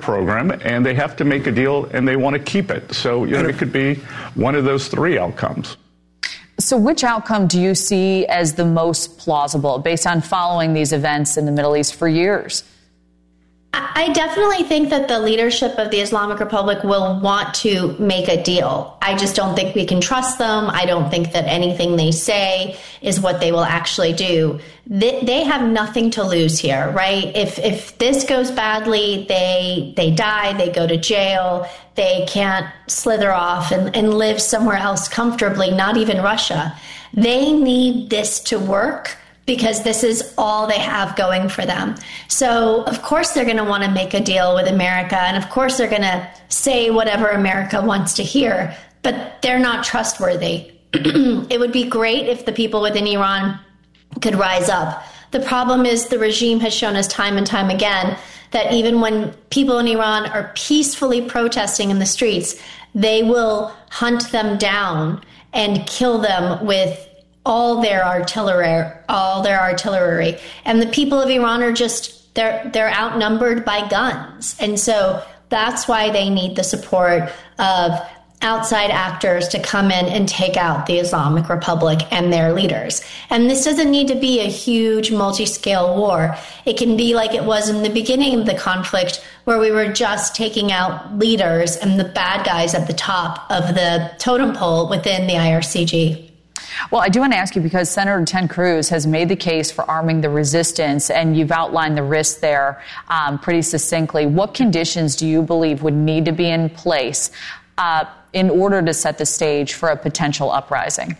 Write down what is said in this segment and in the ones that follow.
program, and they have to make a deal, and they want to keep it. So it could be one of those three outcomes. So which outcome do you see as the most plausible based on following these events in the Middle East for years? I definitely think that the leadership of the Islamic Republic will want to make a deal. I just don't think we can trust them. I don't think that anything they say is what they will actually do. They have nothing to lose here, right? If this goes badly, they die, they go to jail, they can't slither off and live somewhere else comfortably, not even Russia. They need this to work, because this is all they have going for them. So, of course, they're going to want to make a deal with America. And, of course, they're going to say whatever America wants to hear. But they're not trustworthy. It would be great if the people within Iran could rise up. The problem is the regime has shown us time and time again that even when people in Iran are peacefully protesting in the streets, they will hunt them down and kill them with all their artillery. And the people of Iran are just, they're outnumbered by guns. And so that's why they need the support of outside actors to come in and take out the Islamic Republic and their leaders. And this doesn't need to be a huge multi-scale war. It can be like it was in the beginning of the conflict, where we were just taking out leaders and the bad guys at the top of the totem pole within the IRCG. Well, I do want to ask you, because Senator Ted Cruz has made the case for arming the resistance, and you've outlined the risks there pretty succinctly. What conditions do you believe would need to be in place in order to set the stage for a potential uprising?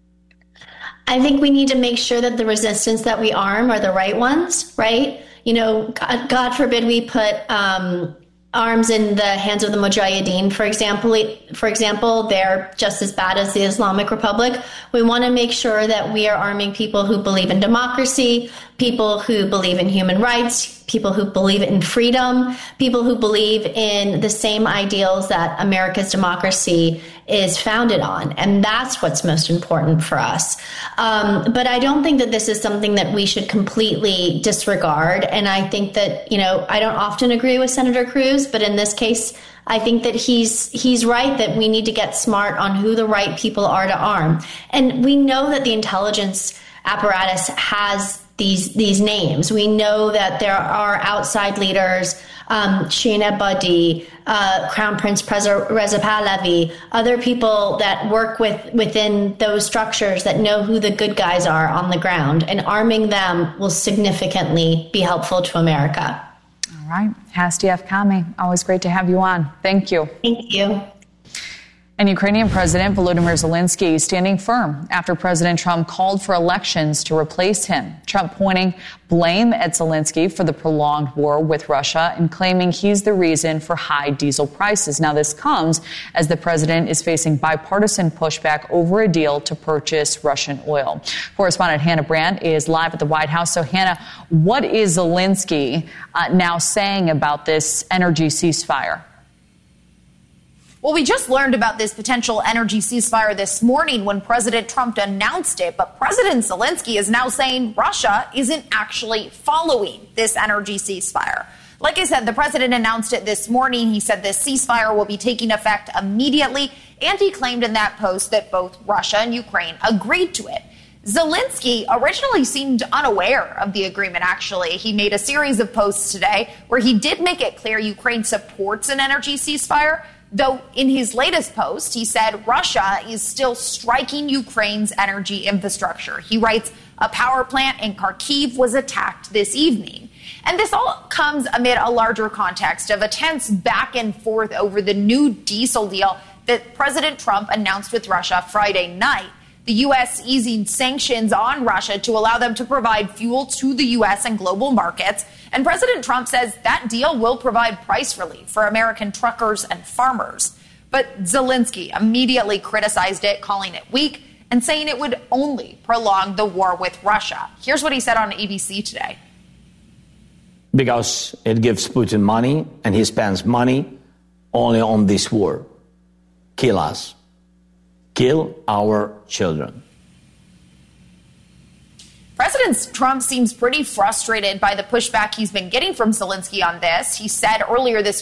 I think we need to make sure that the resistance that we arm are the right ones, right? You know, God forbid we put arms in the hands of the Mujahideen, for example, they're just as bad as the Islamic Republic. We want to make sure that we are arming people who believe in democracy, people who believe in human rights, people who believe in freedom, people who believe in the same ideals that America's democracy is founded on. And that's what's most important for us. But I don't think that this is something that we should completely disregard. And I think that, I don't often agree with Senator Cruz, but in this case, I think that he's right that we need to get smart on who the right people are to arm. And we know that the intelligence apparatus has these names. We know that there are outside leaders, Shireen Ebadi, Crown Prince Reza Pahlavi, other people that work within those structures that know who the good guys are on the ground, and arming them will significantly be helpful to America. All right. Hasti Afkhami, always great to have you on. Thank you. Thank you. And Ukrainian President Volodymyr Zelensky standing firm after President Trump called for elections to replace him. Trump pointing blame at Zelensky for the prolonged war with Russia and claiming he's the reason for high diesel prices. Now, this comes as the president is facing bipartisan pushback over a deal to purchase Russian oil. Correspondent Hannah Brandt is live at the White House. So, Hannah, what is Zelensky now saying about this energy ceasefire? Well, we just learned about this potential energy ceasefire this morning when President Trump announced it. But President Zelensky is now saying Russia isn't actually following this energy ceasefire. Like I said, the president announced it this morning. He said this ceasefire will be taking effect immediately. And he claimed in that post that both Russia and Ukraine agreed to it. Zelensky originally seemed unaware of the agreement, actually. He made a series of posts today where he did make it clear Ukraine supports an energy ceasefire. Though in his latest post, he said Russia is still striking Ukraine's energy infrastructure. He writes, a power plant in Kharkiv was attacked this evening. And this all comes amid a larger context of a tense back and forth over the new diesel deal that President Trump announced with Russia Friday night. The U.S. easing sanctions on Russia to allow them to provide fuel to the U.S. and global markets. And President Trump says that deal will provide price relief for American truckers and farmers. But Zelensky immediately criticized it, calling it weak and saying it would only prolong the war with Russia. Here's what he said on ABC today. Because it gives Putin money, and he spends money only on this war. Kill us. Kill our children. President Trump seems pretty frustrated by the pushback he's been getting from Zelensky on this. He said earlier this